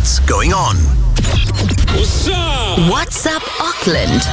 What's going on? What's up Auckland?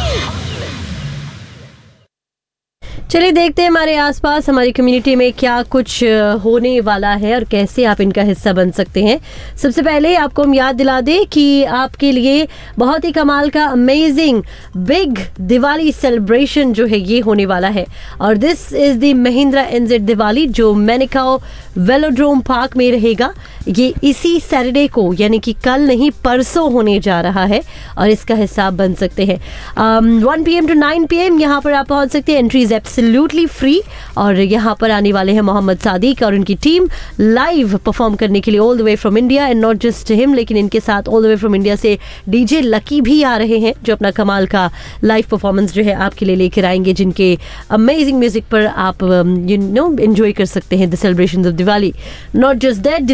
चलिए देखते हैं हमारे आसपास हमारी कम्युनिटी में क्या कुछ होने वाला है और कैसे आप इनका हिस्सा बन सकते हैं। सबसे पहले आपको हम याद दिला दें कि आपके लिए बहुत ही कमाल का अमेजिंग बिग दिवाली सेलिब्रेशन जो है ये होने वाला है और this is the Mahindra एनजेड Diwali जो मैनिकाओ वेलोड्रोम पार्क में रहेगा। ये इसी सैटरडे को यानी कि कल नहीं परसों होने जा रहा है और इसका हिस्सा आप बन सकते हैं। 1 PM to 9 PM यहाँ पर आप पहुँच सकते हैं। एंट्री इज एब्सोल्युटली फ्री और यहाँ पर आने वाले हैं मोहम्मद सादिक और उनकी टीम लाइव परफॉर्म करने के लिए all the way from India and not just him लेकिन इनके साथ all the way from India से डीजे लकी भी आ रहे हैं जो अपना कमाल का लाइव परफॉर्मेंस जो है आपके लिए लेकर आएंगे जिनके अमेजिंग म्यूजिक पर आप एंजॉय कर सकते हैं the celebration of Diwali. Not just that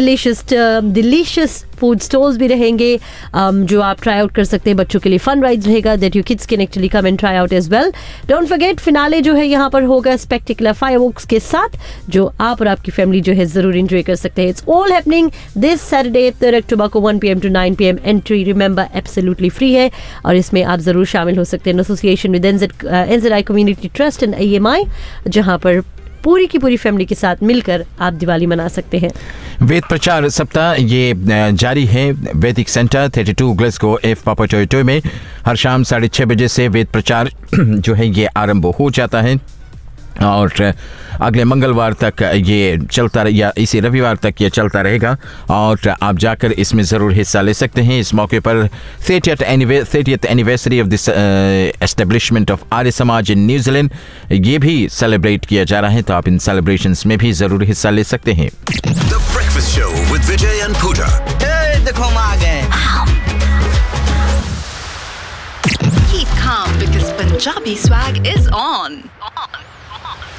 delicious food stalls भी रहेंगे जो आप ट्राई आउट कर सकते हैं। बच्चों के लिए फन राइड्स रहेगा that you kids can actually come and try out as well. Don't forget finale जो है यहाँ पर होगा स्पेक्टिकुलर फायरवर्क्स के साथ जो आप और आपकी फैमिली जो है जरूर एंजॉय कर सकते हैं। It's all happening this Saturday 3 अक्टूबर को 1 PM to 9 PM। Entry remember absolutely free है और इसमें आप जरूर शामिल हो सकते हैं association with NZI community trust and AMI जहाँ पर पूरी की पूरी फैमिली के साथ मिलकर आप दिवाली मना सकते हैं। वेद प्रचार सप्ताह ये जारी है वैदिक सेंटर 32 ग्लासगो F पापा टोयोटो में हर शाम 6:30 बजे से वेद प्रचार जो है ये आरंभ हो जाता है और अगले मंगलवार तक ये चलता या इसी रविवार तक ये चलता रहेगा और आप जाकर इसमें ज़रूर हिस्सा ले सकते हैं। इस मौके पर 30th anniversary of this establishment of Arya Samaj in New Zealand ये भी सेलिब्रेट किया जा रहा है तो आप इन सेलिब्रेशंस में भी ज़रूर हिस्सा ले सकते हैं। The Breakfast Show with Vijay and Pooja. देखो हम आ गए। Keep calm because Punjabi swag is on.